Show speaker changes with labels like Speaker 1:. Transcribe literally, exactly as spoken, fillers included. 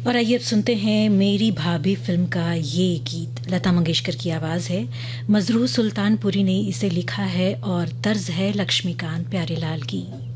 Speaker 1: और आइए अब सुनते हैं मेरी भाभी फिल्म का ये गीत। लता मंगेशकर की आवाज़ है, मजरूह सुल्तानपुरी ने इसे लिखा है और तर्ज है लक्ष्मीकांत प्यारेलाल की।